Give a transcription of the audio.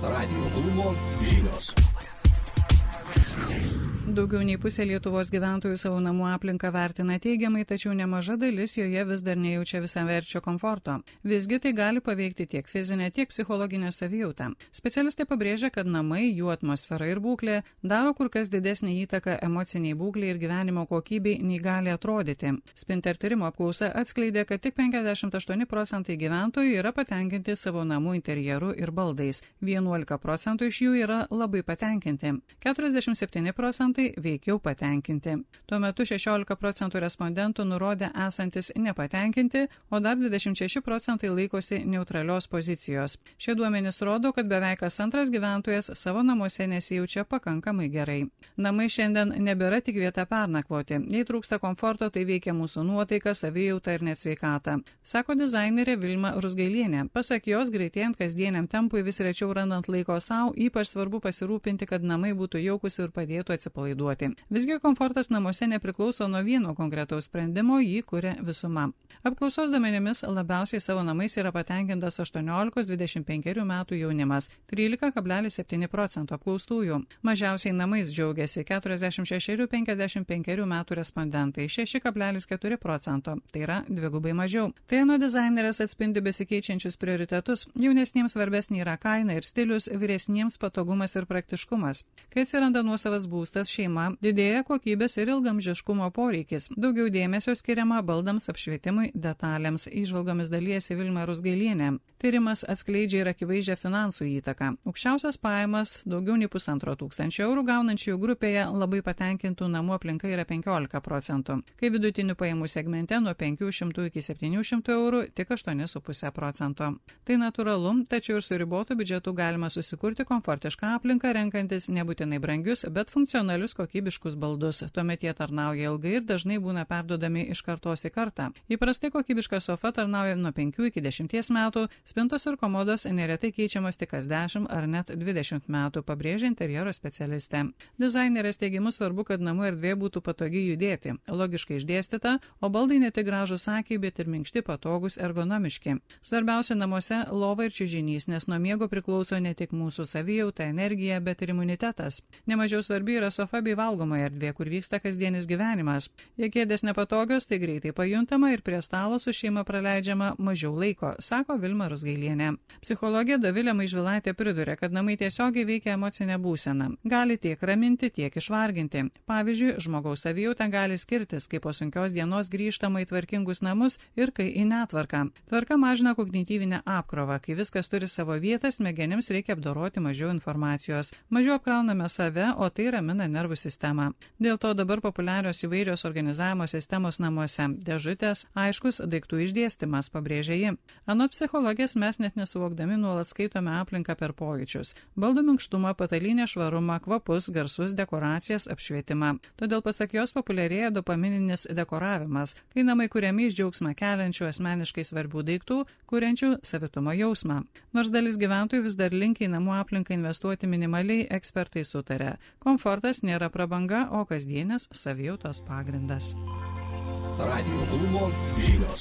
Radijo klubo žinios. Daugiau nei pusė Lietuvos gyventojų savo namų aplinką vertina teigiamai, tačiau nemaža dalis joje vis dar nejaučia visaverčio komforto. Visgi tai gali paveikti tiek fizinę, tiek psichologinę savijautą. Specialistai pabrėžia, kad namai, jų atmosfera ir būklė daro kur kas didesnį įtaką emociniai būklei ir gyvenimo kokybei, nei gali atrodyti. Spinter tyrimo apklausa atskleidė, kad tik 58% gyventojų yra patenkinti savo namų interjeru ir baldais. 11% iš jų yra labai patenkinti. 47% veikiau patenkinti. Tuo metu 16% respondentų nurodė esantis nepatenkinti, o dar 26% laikosi neutralios pozicijos. Šie duomenys rodo, kad beveik kas antras gyventojas savo namuose nesijaučia pakankamai gerai. Namai šiandien nebėra tik vieta pernakvoti. Jei trūksta komforto, tai veikia mūsų nuotaiką, savijautą ir net sveikatą, sako dizainerė Vilma Rusgailienė. Pasak jos, greitėjant kasdieniam tempui vis rečiau randant laiko savo, ypač svarbu pasirūpinti, kad namai būtų jaukus ir padėtų atsipalaiduoti. Visgi komfortas namuose nepriklauso nuo vieno konkretaus sprendimo, jį kuria visuma. Apklausos duomenimis labiausiai savo namais yra patenkintas 18-25 metų jaunimas, 13,7% apklaustųjų. Mažiausiai namais džiaugiasi 46-55 metų respondentai, 6,4%, tai yra dvigubai mažiau. Tai nuo dizainerės atspindi besikeičiančius prioritetus. Jaunesniems svarbesnė yra kaina ir stilius, vyresniems patogumas ir praktiškumas. Kai atsiranda nuosavas būstas, šeima, didėja kokybės ir ilgamžiškumo poreikis. Daugiau dėmesio skiriama baldams, apšvietimui, detalėms. Įžvalgomis dalijasi Vilma Rusgailienė. Tyrimas atskleidžia ir akivaizdžią finansų įtaką. Aukščiausias pajamas, daugiau nei 1,5 tūkstančio eurų gaunančių grupėje, labai patenkintų namų aplinka yra 15%, kai vidutinių pajamų segmente nuo 500 iki 700 eurų tik 8,5%. Tai natūralu, tačiau ir su ribotu biudžetu galima susikurti komfortišką aplinką, renkantis nebūtinai brangius, bet funkcionalius kokybiškus baldus. Tuomet jie tarnauja ilgai ir dažnai būna perduodami iš kartos į kartą. Įprastai kokybiška sofa tarnauja nuo 5 iki 10 metų, spintos ir komodos neretai keičiamas tik kas 10 ar net 20 metų, pabrėžia interjero specialistė. Dizainerės teigimu svarbu, kad namų erdvė būtų patogiai judėti, logiškai išdėstyta, o baldai ne tik gražūs akiai, bet ir minkšti, patogus, ergonomiški. Svarbiausia namuose lova ir čiužinys, nes nuo miego priklauso ne tik mūsų savijauta, energija, bet ir imunitetas. Nemažiau svarbi yra sofa bei valgomoji erdvė, kur vyksta kasdienis gyvenimas. Jei kėdės nepatogios, tai greitai pajuntama ir prie stalo su šeima praleidžiama mažiau laiko, sako Vilma Rusgailienė. Psichologė Dovilė Maižvilaitė priduria, kad namai tiesiogiai veikia emocinę būseną. Gali tiek raminti, tiek išvarginti. Pavyzdžiui, žmogaus savijauta gali skirtis, kai po sunkios dienos grįžtama į tvarkingus namus ir kai į netvarką. Tvarka mažina kognityvinę apkrovą. Kai viskas turi savo vietą, smegenims reikia apdoroti mažiau informacijos. Mažiau apkrauname save, o tai ramina nervų sistemą. Dėl to dabar populiarios įvairios organizavimo sistemos namuose. Dėžutės, aiškus daiktų išdėstymas, pabrėžia ji. Anot psichologės mes net nesuvokdami nuolat skaitome aplinką per pojūčius. Baldų minkštumą, patalynę švarumą, kvapus, garsus, dekoracijas, apšvietimą. Todėl pasak jos populiarėja dopamininis dekoravimas, kai namai kuriami iš džiaugsmą keliančių asmeniškai svarbių daiktų, kuriančių savitumo jausmą. Nors dalis gyventojų vis dar linkia į namų aplinką investuoti minimaliai, ekspertai sutarė. Komfortas nėra prabanga, o kasdienės savijautos pagrindas. Radijo klubo žinios.